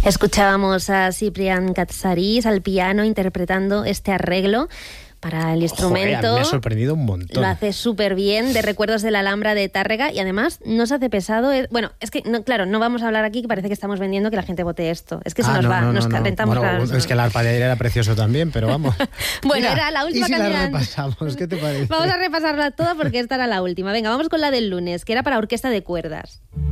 Escuchábamos a Ciprián Katsaris al piano interpretando este arreglo para el instrumento. Joder, me ha sorprendido un montón. Lo hace súper bien, de Recuerdos de la Alhambra de Tárrega, y además no se hace pesado. Bueno, es que, no, claro, no vamos a hablar aquí, que parece que estamos vendiendo que la gente vote esto. Es que se nos va, nos calentamos. Bueno, es que el arpa de ayer era precioso también, pero vamos. Bueno, Mira, era la última ¿y si canción? la repasamos? ¿Qué te parece? Vamos a repasarla toda porque esta era la última. Venga, vamos con la del lunes, que era para orquesta de cuerdas.